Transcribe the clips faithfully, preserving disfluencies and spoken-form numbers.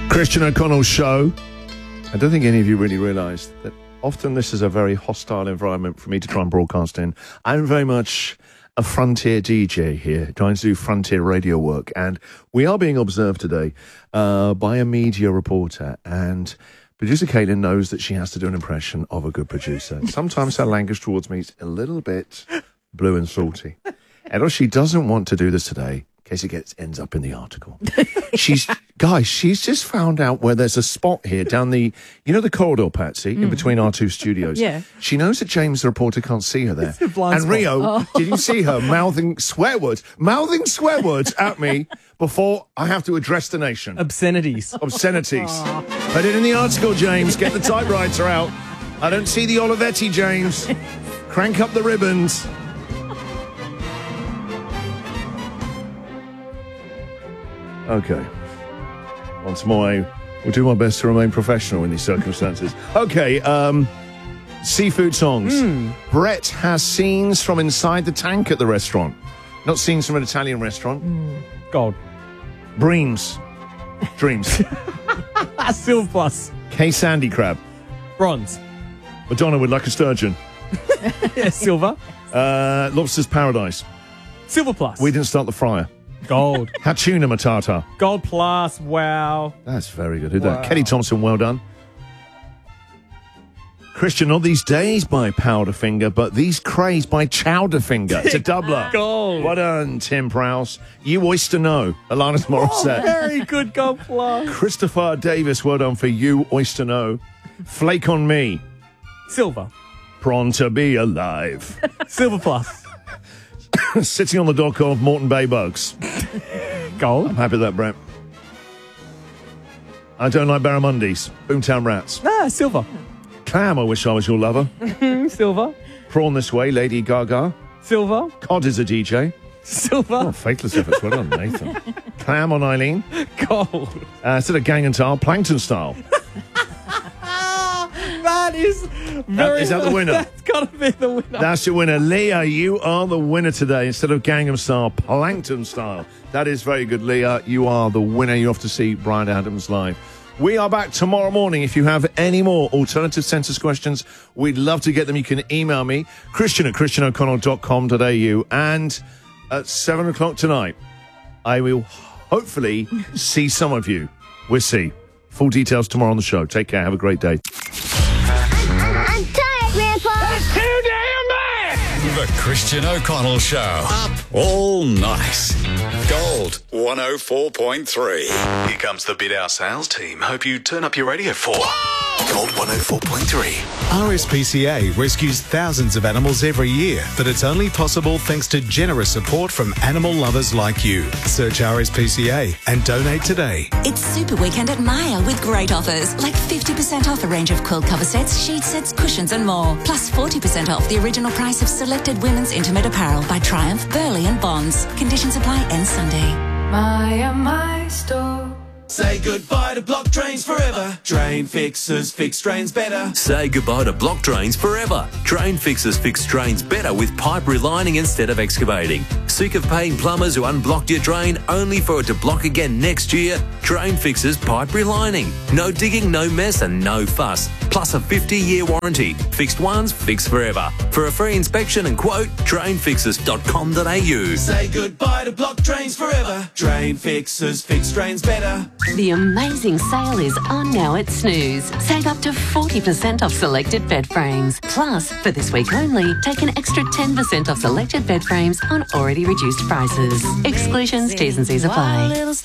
Christian O'Connell Show. I don't think any of you really realised that often this is a very hostile environment for me to try and broadcast in. I'm very much a frontier D J here, trying to do frontier radio work, and we are being observed today uh, by a media reporter, and producer Caitlin knows that she has to do an impression of a good producer. Sometimes her language towards me is a little bit blue and salty, and she doesn't want to do this today in case it gets ends up in the article. She's guys, she's just found out where there's a spot here down the, you know, the corridor, Patsy, mm. in between our two studios. Yeah. She knows that James, the reporter, can't see her there. And spot. Rio, oh. did you see her mouthing swear words, mouthing swear words at me before I have to address the nation? Obscenities. Obscenities. Put it in the article, James. Get the typewriter out. I don't see the Olivetti, James. Crank up the ribbons. Okay. Once more, I will do my best to remain professional in these circumstances. Okay, um, seafood songs. Mm. Brett has scenes from inside the tank at the restaurant. Not scenes from an Italian restaurant. Mm. Gold. Dreams. Dreams. Silver plus. K. Sandy Crab. Bronze. Madonna would like a sturgeon. Yeah, silver. Uh, Lobster's Paradise. Silver plus. We didn't start the fryer. Gold. Hatuna Matata. Gold plus. Wow. That's very good. Who'd Wow. that? Kelly Thompson, well done. Christian, not these days by Powderfinger, but these craze by Chowderfinger. It's a doubler. Gold. Well done, Tim Prowse. You Oyster No, Alanis Morissette. Oh, very good gold plus. Christopher Davis, well done for You Oyster No. Flake on Me. Silver. Prawn to be alive. Silver plus. Sitting on the dock of Moreton Bay Bugs. Gold. I'm happy with that, Brett. I don't like barramundis. Boomtown Rats. Ah, silver. Clam, I wish I was your lover. Silver. Prawn This Way, Lady Gaga. Silver. Cod is a D J. Silver. Oh, faithless efforts. Well done, Nathan. Clam on Eileen. Gold. Uh, instead of Gang and Tile, Plankton Style. That is very... Is that the winner? That's got to be the winner. That's your winner. Leah, you are the winner today. Instead of Gangnam Style, Plankton Style. That is very good, Leah. You are the winner. You're off to see Bryan Adams live. We are back tomorrow morning. If you have any more alternative census questions, we'd love to get them. You can email me, Christian at christian o'connell dot com dot a u. And at seven o'clock tonight, I will hopefully see some of you. We'll see. Full details tomorrow on the show. Take care. Have a great day. I'm tired, Grandpa. That's too damn bad. The Christian O'Connell Show. Up all night. Gold one oh four point three. Here comes the Bid Our Sales team. Hope you turn up your radio for Gold one oh four point three. R S P C A rescues thousands of animals every year, but it's only possible thanks to generous support from animal lovers like you. Search R S P C A and donate today. It's Super Weekend at Maya with great offers, like fifty percent off a range of quilt cover sets, sheet sets, cushions and more. Plus forty percent off the original price of selected women's intimate apparel by Triumph, Burley and Bonds. Conditions apply end Sunday. Maya, my store. Say goodbye to block drains forever. Drain fixers fix drains better. Say goodbye to block drains forever. Drain fixers fix drains better with pipe relining instead of excavating. Sick of paying plumbers who unblocked your drain only for it to block again next year? Drain fixers pipe relining. No digging, no mess and no fuss. Plus a fifty-year warranty. Fixed once, fixed forever. For a free inspection and quote, drain fixers dot com dot a u. Say goodbye to block drains forever. Drain fixers fix drains better. The amazing sale is on now at Snooze. Save up to forty percent off selected bed frames. Plus, for this week only, take an extra ten percent off selected bed frames on already reduced prices. Exclusions, T's and C's apply.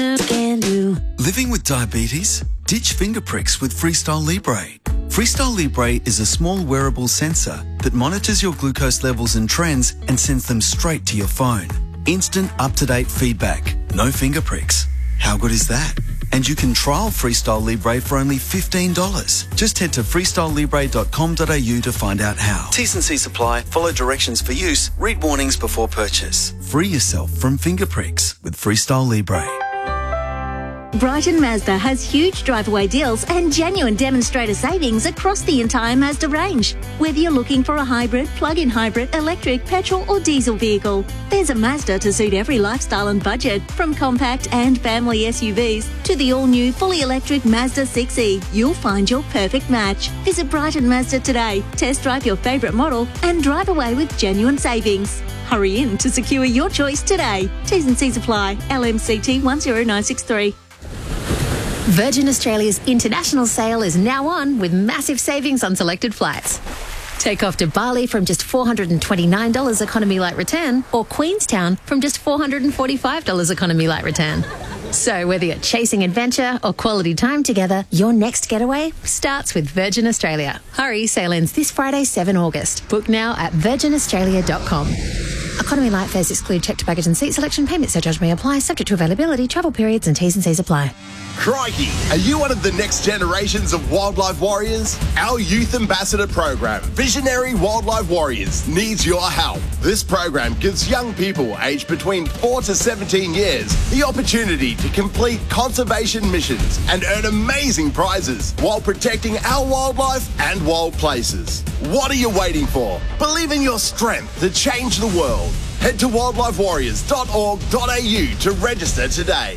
Living with diabetes? Ditch finger pricks with Freestyle Libre. Freestyle Libre is a small wearable sensor that monitors your glucose levels and trends and sends them straight to your phone. Instant, up-to-date feedback. No finger pricks. How good is that? And you can trial Freestyle Libre for only fifteen dollars. Just head to freestyle libre dot com dot a u to find out how. T's and C's apply. Follow directions for use. Read warnings before purchase. Free yourself from finger pricks with Freestyle Libre. Brighton Mazda has huge drive-away deals and genuine demonstrator savings across the entire Mazda range. Whether you're looking for a hybrid, plug-in hybrid, electric, petrol or diesel vehicle, there's a Mazda to suit every lifestyle and budget. From compact and family S U Vs to the all-new fully electric Mazda six E, you'll find your perfect match. Visit Brighton Mazda today, test drive your favourite model and drive away with genuine savings. Hurry in to secure your choice today. T's and C's apply. L M C T one zero nine six three. Virgin Australia's international sale is now on with massive savings on selected flights. Take off to Bali from just four hundred twenty-nine dollars economy light return or Queenstown from just four hundred forty-five dollars economy light return. So whether you're chasing adventure or quality time together, your next getaway starts with Virgin Australia. Hurry, sale ends this Friday, seventh of August. Book now at virgin australia dot com. Economy light fares exclude checked baggage and seat selection. Payment surcharge may apply, subject to availability, travel periods and T's and C's apply. Crikey! Are you one of the next generations of wildlife warriors? Our Youth Ambassador program, Visionary Wildlife Warriors, needs your help. This program gives young people aged between four to seventeen years the opportunity to complete conservation missions and earn amazing prizes while protecting our wildlife and wild places. What are you waiting for? Believe in your strength to change the world. Head to wildlife warriors dot org dot a u to register today.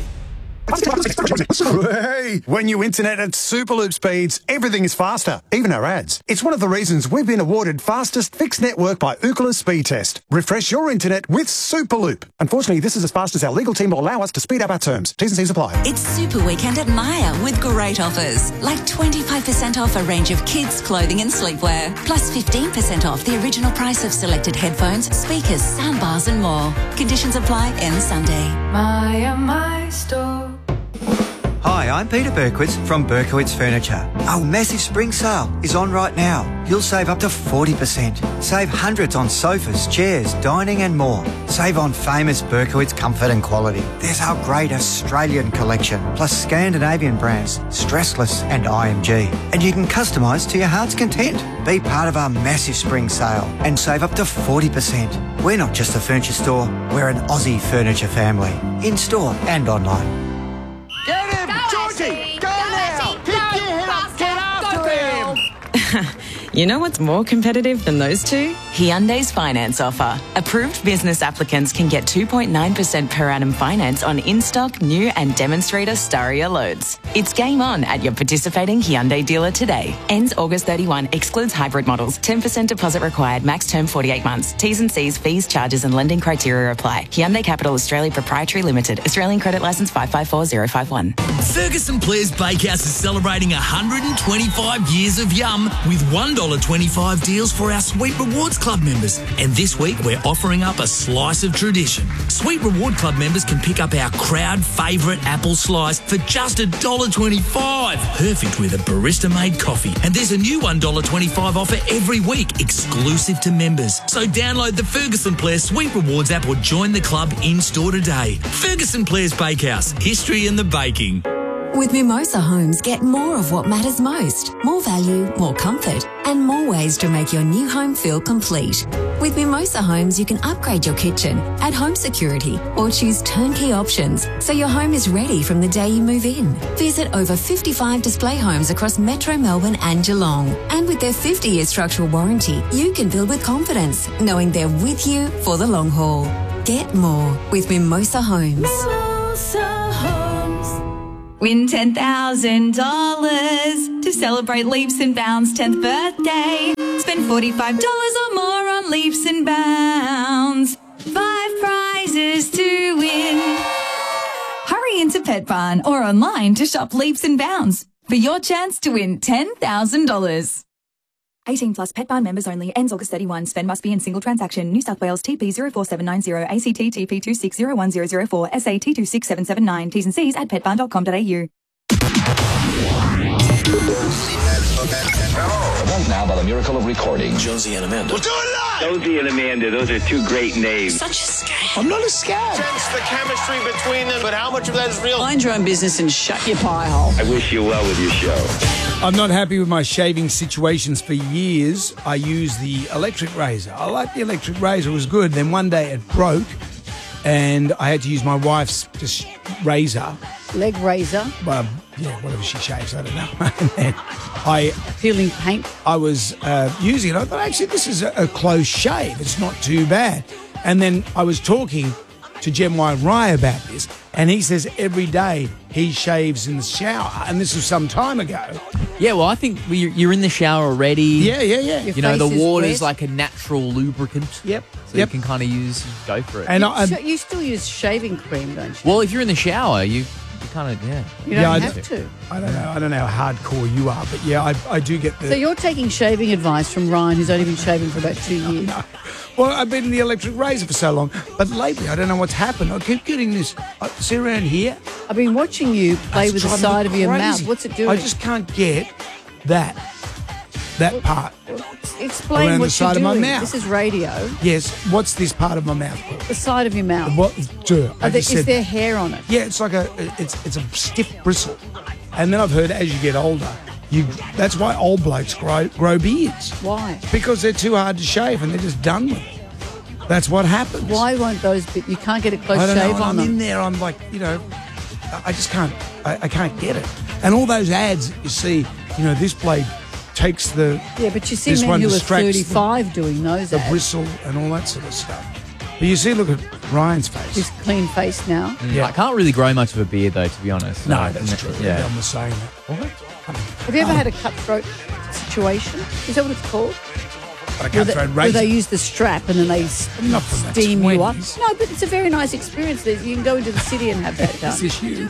Hey, when you internet at Superloop speeds, everything is faster, even our ads. It's one of the reasons we've been awarded fastest fixed network by Ookla Speed Test. Refresh your internet with Superloop. Unfortunately, this is as fast as our legal team will allow us to speed up our terms. T's and C's apply. It's Super Weekend at Myer with great offers, like twenty-five percent off a range of kids' clothing and sleepwear, plus fifteen percent off the original price of selected headphones, speakers, soundbars and more. Conditions apply end Sunday. Myer, my store. Hi, I'm Peter Berkowitz from Berkowitz Furniture. Our massive spring sale is on right now. You'll save up to forty percent. Save hundreds on sofas, chairs, dining and more. Save on famous Berkowitz comfort and quality. There's our great Australian collection, plus Scandinavian brands, Stressless and I M G. And you can customise to your heart's content. Be part of our massive spring sale and save up to forty percent. We're not just a furniture store, we're an Aussie furniture family. In store and online. Get him! Go Georgie! Go, go now! Keep your head up! Get after him! You know what's more competitive than those two? Hyundai's finance offer. Approved business applicants can get two point nine percent per annum finance on in-stock, new and demonstrator Staria loads. It's game on at your participating Hyundai dealer today. Ends August thirty-first, excludes hybrid models. ten percent deposit required, max term forty-eight months. T's and C's, fees, charges and lending criteria apply. Hyundai Capital Australia Proprietary Limited. Australian credit licence five five four zero five one. Ferguson Players Bakehouse is celebrating one hundred twenty-five years of yum with one dollar twenty-five deals for our Sweet Rewards Club members. And this week we're offering up a slice of tradition. Sweet Reward Club members can pick up our crowd favourite apple slice for just one dollar twenty-five. Perfect with a barista-made coffee. And there's a new one dollar twenty-five offer every week, exclusive to members. So download the Ferguson Players Sweet Rewards app or join the club in-store today. Ferguson Players Bakehouse, history in the baking. With Mimosa Homes, get more of what matters most. More value, more comfort, and more ways to make your new home feel complete. With Mimosa Homes, you can upgrade your kitchen, add home security, or choose turnkey options so your home is ready from the day you move in. Visit over fifty-five display homes across Metro Melbourne and Geelong. And with their fifty-year structural warranty, you can build with confidence, knowing they're with you for the long haul. Get more with Mimosa Homes. Mimosa Homes. Win ten thousand dollars to celebrate Leaps and Bounds' tenth birthday. Spend forty-five dollars or more on Leaps and Bounds. Five prizes to win. Hurry into Pet Barn or online to shop Leaps and Bounds for your chance to win ten thousand dollars. eighteen plus Pet Barn members only. Ends August thirty-first. Spend must be in single transaction. New South Wales T P zero four seven nine zero, A C T T P two six zero one zero zero four, S A T two six seven seven nine. T's and C's at pet barn dot com dot a u. Now, by the miracle of recording, Josie and Amanda. We'll do it live! Josie and Amanda, those are two great names. Such a scam. I'm not a scam. Sense the chemistry between them, but how much of that is real? Mind your own business and shut your pie hole. I wish you well with your show. I'm not happy with my shaving situations for years. I use the electric razor. I like the electric razor, it was good. Then one day it broke and I had to use my wife's just razor. Leg razor. Well, yeah, whatever she shaves, I don't know. And I peeling paint. I was uh, using it. I thought, actually, this is a, a close shave. It's not too bad. And then I was talking to Jem White Rye about this, and he says every day he shaves in the shower, and this was some time ago. Yeah, well, I think we, you're in the shower already. Yeah, yeah, yeah. You know, the water's like a natural lubricant. Yep. So yep. you can kind of use, go for it. And you, I, sh- you still use shaving cream, don't you? Well, if you're in the shower, you, you kind of, yeah. You don't yeah, have I, to. I don't know. I don't know how hardcore you are, but yeah, I, I do get the... So you're taking shaving advice from Ryan, who's only been shaving for about two years. No. Well, I've been in the electric razor for so long, but lately I don't know what's happened. I keep getting this... I see around here. I've been watching you play That's with the driving side me of your crazy. mouth. What's it doing? I just can't get that, that part. Explain around what the side you're of my doing. mouth. This is radio. Yes, what's this part of my mouth called? The side of your mouth. What? Duh, I Are there, just is said there that. hair on it? Yeah, it's like a it's it's a stiff bristle, and then I've heard as you get older, you that's why old blokes grow grow beards Why? because they're too hard to shave and they're just done with it. That's what happens. Why won't those be, you can't get a close I don't shave know. on I'm them? in there. I'm like, you know, I I just can't. I, I can't get it. And all those ads that you see, you know, this blade takes the Yeah, but you see this men one who are distracts the- thirty-five doing those the ads. bristle and all that sort of stuff. But you see, look at Ryan's face. He's clean face now. Yeah. I can't really grow much of a beard, though, to be honest. No, Like, that's n- true. Yeah. I'm the same. What? Have you ever had a cutthroat situation? Is that what it's called? A Where they, cutthroat where razor. they use the strap and then they s- Not from the steam you up. twenties. No, but it's a very nice experience. There. You can go into the city and have that done. Is this you?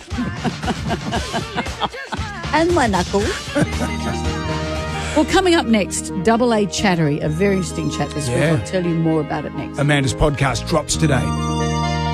And my knuckles. Well, coming up next, Double A Chattery, a very interesting chat this Yeah. week. I'll tell you more about it next. Amanda's podcast drops today.